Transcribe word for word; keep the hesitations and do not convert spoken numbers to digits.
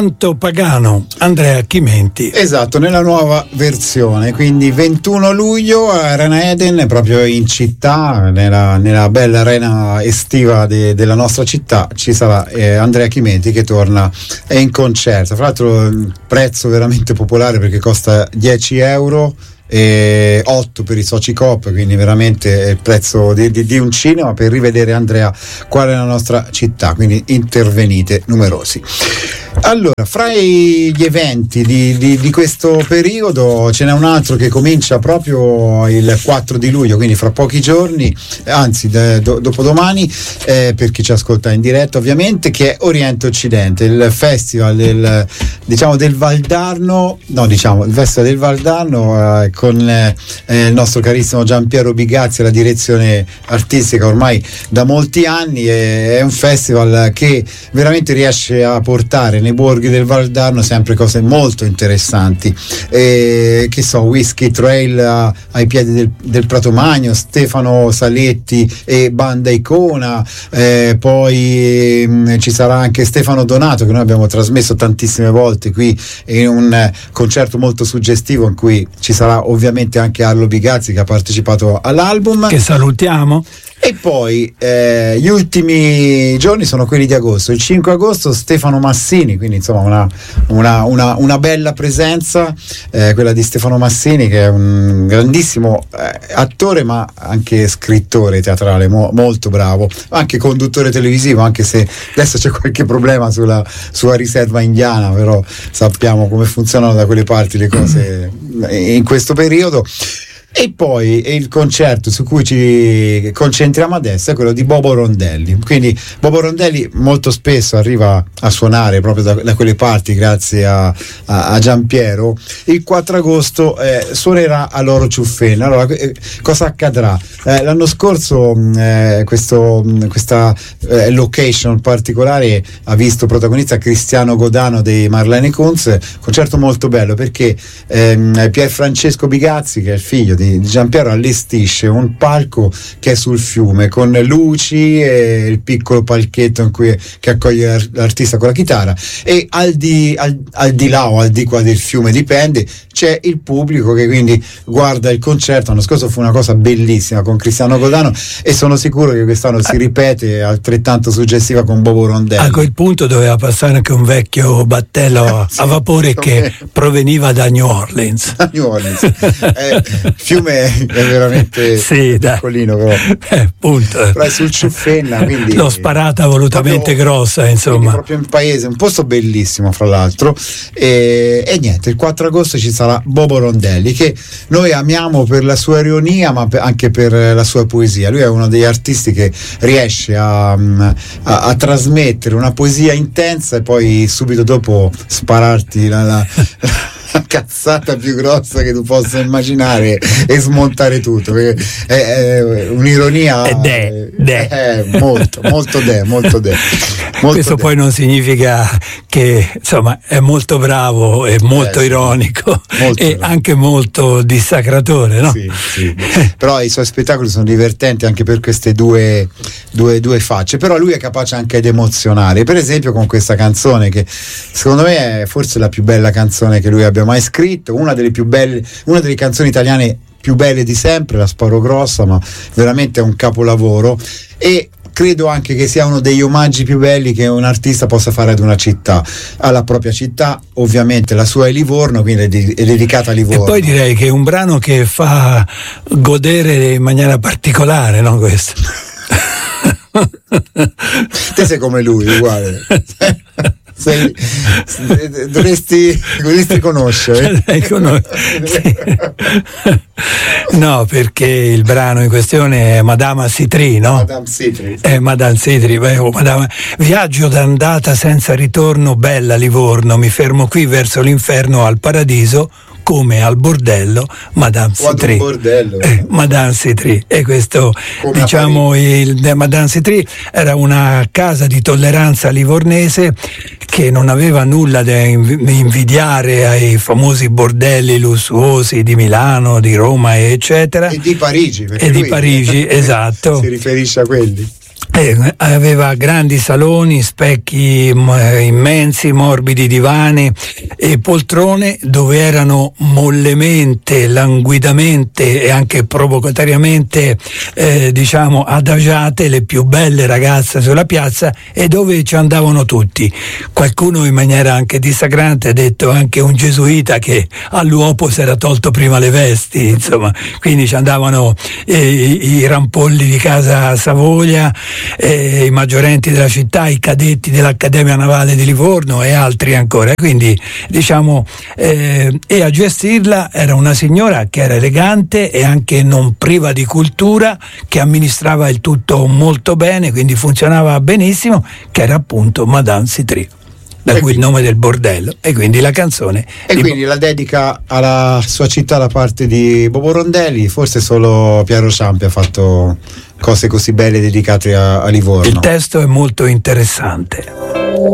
Santo Pagano, Andrea Chimenti. Esatto, nella nuova versione, quindi ventuno luglio a Arena Eden, proprio in città, nella, nella bella arena estiva de, della nostra città, ci sarà eh, Andrea Chimenti che torna eh, in concerto. Fra l'altro prezzo veramente popolare perché costa dieci euro e otto per i soci Coop, quindi veramente il prezzo di, di, di un cinema per rivedere Andrea qua nella nostra città, quindi intervenite numerosi. Allora, fra gli eventi di, di, di questo periodo ce n'è un altro che comincia proprio il quattro di luglio, quindi fra pochi giorni, anzi de, do, dopodomani, eh, per chi ci ascolta in diretta ovviamente, che è Oriente Occidente, il festival del, diciamo, del Valdarno, no diciamo il festival del Valdarno eh, con eh, il nostro carissimo Giampiero Bigazzi alla direzione artistica ormai da molti anni. È, è un festival che veramente riesce a portare nei borghi del Valdarno sempre cose molto interessanti, eh, che so, Whisky Trail a, ai piedi del, del Prato Magno, Stefano Saletti e Banda Icona, eh, poi mh, ci sarà anche Stefano Donato che noi abbiamo trasmesso tantissime volte qui in un eh, concerto molto suggestivo in cui ci sarà ovviamente anche Arlo Bigazzi che ha partecipato all'album, che salutiamo. E poi eh, gli ultimi giorni sono quelli di agosto. Il cinque agosto Stefano Massini, quindi insomma una, una, una, una bella presenza, eh, quella di Stefano Massini, che è un grandissimo eh, attore ma anche scrittore teatrale, mo, molto bravo, anche conduttore televisivo, anche se adesso c'è qualche problema sulla sua riserva indiana, però sappiamo come funzionano da quelle parti le cose in questo periodo. E poi il concerto su cui ci concentriamo adesso è quello di Bobo Rondelli. Quindi Bobo Rondelli molto spesso arriva a suonare proprio da, da quelle parti grazie a, a, a Giampiero. Il quattro agosto eh, suonerà a Loro Ciuffena. Allora, eh, cosa accadrà? Eh, l'anno scorso eh, questo, questa eh, location particolare ha visto protagonista Cristiano Godano dei Marlene Kunz, concerto molto bello perché ehm, Pier Francesco Bigazzi, che è il figlio di di Giampiero, allestisce un palco che è sul fiume con luci e il piccolo palchetto in cui, che accoglie l'artista con la chitarra, e al di, al, al di là o al di qua del fiume, dipende, c'è il pubblico che quindi guarda il concerto. L'anno scorso fu una cosa bellissima con Cristiano Godano e sono sicuro che quest'anno si ripete altrettanto suggestiva con Bobo Rondelli. A quel punto doveva passare anche un vecchio battello sì, a vapore che proveniva da New Orleans. Da New Orleans. eh, fiume è veramente sì, piccolino, però. Eh, punto. Però è sul Ciuffenna, quindi l'ho sparata volutamente proprio, grossa, insomma. Proprio in paese, un posto bellissimo fra l'altro. E, e niente, il quattro agosto ci sarà Bobo Rondelli, che noi amiamo per la sua ironia ma anche per la sua poesia. Lui è uno degli artisti che riesce a, a, a trasmettere una poesia intensa e poi subito dopo spararti la, la la cazzata più grossa che tu possa immaginare e smontare tutto, perché è, è un'ironia è de, de. È molto molto de molto de molto questo de. Poi non significa che insomma è molto bravo e molto eh, ironico molto e bravo. Anche molto dissacratore, no? Sì, sì. Però i suoi spettacoli sono divertenti anche per queste due, due, due facce, però lui è capace anche di emozionare, per esempio con questa canzone che secondo me è forse la più bella canzone che lui abbia mai scritto, una delle più belle, una delle canzoni italiane più belle di sempre, La Sparo Grossa, ma veramente è un capolavoro, e credo anche che sia uno degli omaggi più belli che un artista possa fare ad una città, alla propria città. Ovviamente la sua è Livorno, quindi è, di, è dedicata a Livorno. E poi direi che è un brano che fa godere in maniera particolare, no, questo? Te sei come lui, uguale. Sei, dovresti, dovresti conoscere. No, perché il brano in questione è Madame Citri, no? Madame Citri. È Madame Citri, beh, oh, Madame... Viaggio d'andata senza ritorno, bella Livorno, mi fermo qui verso l'inferno al paradiso, come al bordello Madame Citri. Bordello. Eh, Madame Citri. E questo, come diciamo, il Madame Citri era una casa di tolleranza livornese che non aveva nulla da invidiare ai famosi bordelli lussuosi di Milano, di Roma, eccetera. E di Parigi. E di Parigi, esatto. Si riferisce a quelli. Eh, aveva grandi saloni, specchi eh, immensi, morbidi divani e poltrone dove erano mollemente, languidamente e anche provocatoriamente eh, diciamo adagiate le più belle ragazze sulla piazza, e dove ci andavano tutti. Qualcuno in maniera anche dissacrante ha detto anche un gesuita che all'uopo si era tolto prima le vesti, insomma, quindi ci andavano eh, i, i rampolli di casa Savoia, Eh, i maggiorenti della città, i cadetti dell'Accademia Navale di Livorno e altri ancora. Quindi diciamo eh, e a gestirla era una signora che era elegante e anche non priva di cultura, che amministrava il tutto molto bene, quindi funzionava benissimo, che era appunto Madame Citri, da cui il nome del bordello, e quindi la canzone. E quindi Bo- la dedica alla sua città da parte di Bobo Rondelli. Forse solo Piero Ciampi ha fatto cose così belle dedicate a, a Livorno. Il testo è molto interessante.